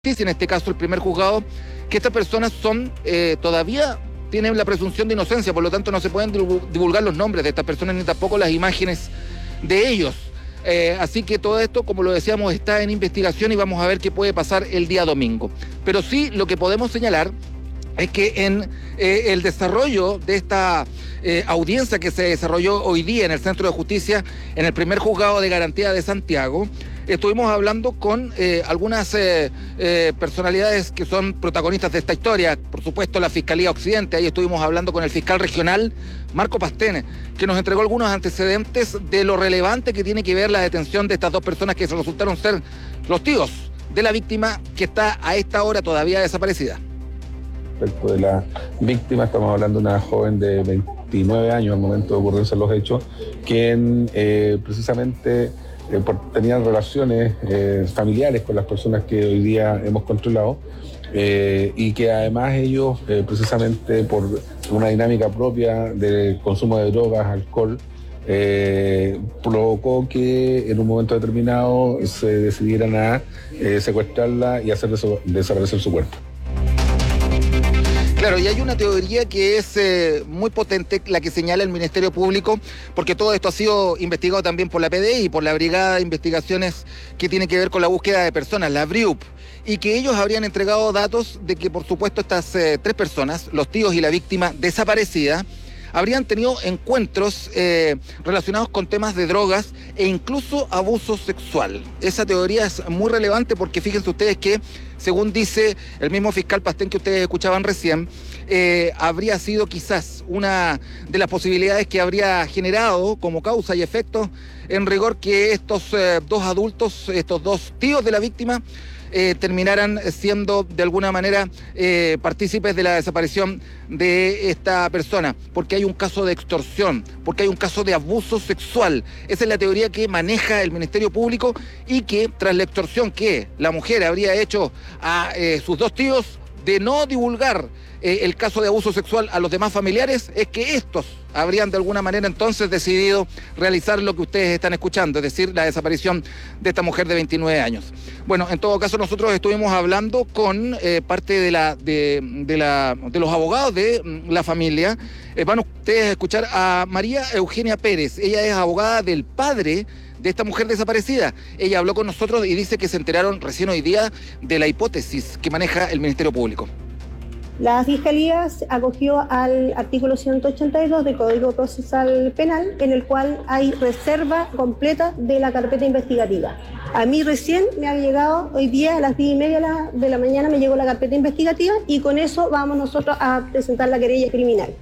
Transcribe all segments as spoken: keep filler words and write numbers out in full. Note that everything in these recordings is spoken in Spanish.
en este caso el primer juzgado, que estas personas son eh, todavía tienen la presunción de inocencia, por lo tanto no se pueden divulgar los nombres de estas personas ni tampoco las imágenes de ellos. Eh, así que todo esto, como lo decíamos, está en investigación y vamos a ver qué puede pasar el día domingo. Pero sí, lo que podemos señalar es que en eh, el desarrollo de esta eh, audiencia que se desarrolló hoy día en el Centro de Justicia, en el primer juzgado de garantía de Santiago, estuvimos hablando con eh, algunas eh, eh, personalidades que son protagonistas de esta historia, por supuesto la Fiscalía Occidente. Ahí estuvimos hablando con el fiscal regional Marco Pastene, que nos entregó algunos antecedentes de lo relevante que tiene que ver la detención de estas dos personas que resultaron ser los tíos de la víctima, que está a esta hora todavía desaparecida. Respecto de la víctima, estamos hablando de una joven de veintinueve años al momento de ocurrirse los hechos, quien eh, precisamente eh, por, tenía relaciones eh, familiares con las personas que hoy día hemos controlado, eh, y que además ellos, eh, precisamente por una dinámica propia del consumo de drogas, alcohol, eh, provocó que en un momento determinado se decidieran a eh, secuestrarla y hacer desaparecer su cuerpo. Claro, y hay una teoría que es eh, muy potente, la que señala el Ministerio Público, porque todo esto ha sido investigado también por la P D I y por la Brigada de Investigaciones que tiene que ver con la búsqueda de personas, la B R I U P, y que ellos habrían entregado datos de que, por supuesto, estas eh, tres personas, los tíos y la víctima desaparecida, habrían tenido encuentros eh, relacionados con temas de drogas e incluso abuso sexual. Esa teoría es muy relevante porque fíjense ustedes que, según dice el mismo fiscal Pastén que ustedes escuchaban recién, eh, habría sido quizás una de las posibilidades que habría generado como causa y efecto en rigor que estos eh, dos adultos, estos dos tíos de la víctima, Eh, terminaran siendo de alguna manera eh, partícipes de la desaparición de esta persona, porque hay un caso de extorsión, porque hay un caso de abuso sexual. Esa es la teoría que maneja el Ministerio Público, y que tras la extorsión que la mujer habría hecho a eh, sus dos tíos de no divulgar eh, el caso de abuso sexual a los demás familiares, es que estos habrían de alguna manera entonces decidido realizar lo que ustedes están escuchando, es decir, la desaparición de esta mujer de veintinueve años. Bueno, en todo caso nosotros estuvimos hablando con eh, parte de, la, de, de, la, de los abogados de la familia. Eh, van ustedes a escuchar a María Eugenia Pérez. Ella es abogada del padre de esta mujer desaparecida. Ella habló con nosotros y dice que se enteraron recién hoy día de la hipótesis que maneja el Ministerio Público. La Fiscalía acogió al artículo ciento ochenta y dos del Código Procesal Penal, en el cual hay reserva completa de la carpeta investigativa. A mí recién me ha llegado, hoy día a las diez y media de la, de la mañana me llegó la carpeta investigativa, y con eso vamos nosotros a presentar la querella criminal.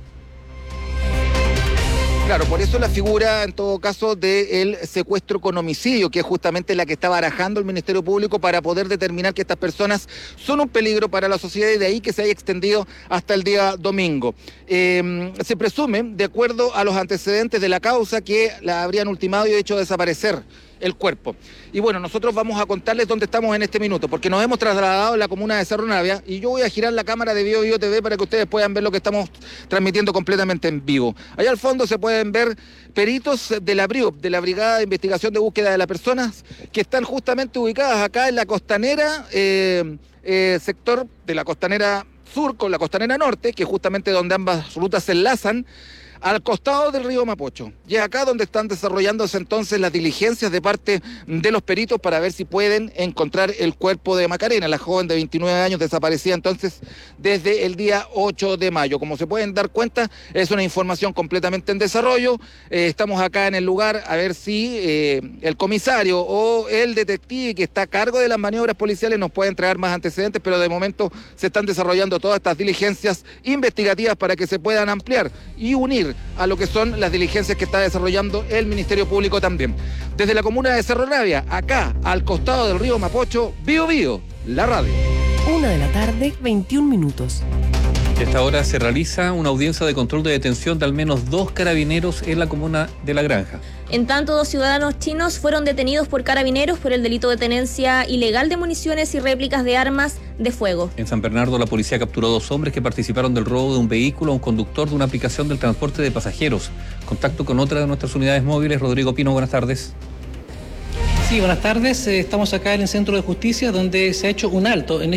Claro, por eso la figura, en todo caso, del secuestro con homicidio, que es justamente la que está barajando el Ministerio Público para poder determinar que estas personas son un peligro para la sociedad, y de ahí que se haya extendido hasta el día domingo. Eh, se presume, de acuerdo a los antecedentes de la causa, que la habrían ultimado y hecho desaparecer el cuerpo. Y bueno, nosotros vamos a contarles dónde estamos en este minuto, porque nos hemos trasladado a la comuna de Cerro Navia, y yo voy a girar la cámara de Bio Bio T V para que ustedes puedan ver lo que estamos transmitiendo completamente en vivo. Allá al fondo se pueden ver peritos de la B R I U P, de la Brigada de Investigación de Búsqueda de las Personas, que están justamente ubicadas acá en la costanera, eh, eh, sector de la costanera sur con la costanera norte, que es justamente donde ambas rutas se enlazan, al costado del río Mapocho. Y es acá donde están desarrollándose entonces las diligencias de parte de los peritos para ver si pueden encontrar el cuerpo de Macarena, la joven de veintinueve años desaparecida entonces desde el día ocho de mayo. Como se pueden dar cuenta, es una información completamente en desarrollo. Eh, estamos acá en el lugar a ver si eh, el comisario o el detective que está a cargo de las maniobras policiales nos puede entregar más antecedentes, pero de momento se están desarrollando todas estas diligencias investigativas para que se puedan ampliar y unir a lo que son las diligencias que está desarrollando el Ministerio Público también. Desde la comuna de Cerro Navia, acá, al costado del río Mapocho, Bio Bio, la radio. Una de la tarde, veintiún minutos. A esta hora se realiza una audiencia de control de detención de al menos dos carabineros en la comuna de La Granja. En tanto, dos ciudadanos chinos fueron detenidos por carabineros por el delito de tenencia ilegal de municiones y réplicas de armas de fuego. En San Bernardo, la policía capturó dos hombres que participaron del robo de un vehículo a un conductor de una aplicación del transporte de pasajeros. Contacto con otra de nuestras unidades móviles. Rodrigo Pino, buenas tardes. Sí, buenas tardes. Estamos acá en el Centro de Justicia donde se ha hecho un alto en